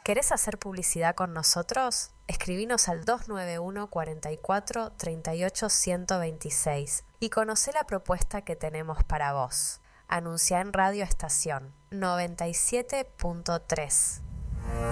¿Querés hacer publicidad con nosotros? Escribinos al 291 44 38 126 y conocé la propuesta que tenemos para vos. Anuncia en Radio Estación 97.3.